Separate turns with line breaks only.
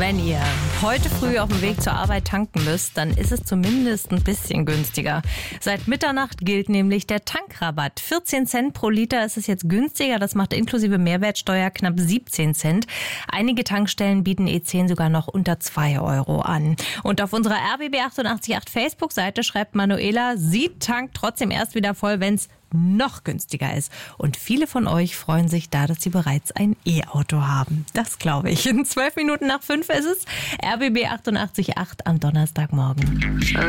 Wenn ihr heute früh auf dem Weg zur Arbeit tanken müsst, dann ist es zumindest ein bisschen günstiger. Seit Mitternacht gilt nämlich der Tankrabatt. 14 Cent pro Liter ist es jetzt günstiger. Das macht inklusive Mehrwertsteuer knapp 17 Cent. Einige Tankstellen bieten E10 sogar noch unter 2 Euro an. Und auf unserer RBB 888 Facebook-Seite schreibt Manuela, sie tankt trotzdem erst wieder voll, wenn es noch günstiger ist. Und viele von euch freuen sich da, dass sie bereits ein E-Auto haben. Das glaube ich. In 12 Minuten nach 5 ist es. RBB 888 am Donnerstagmorgen.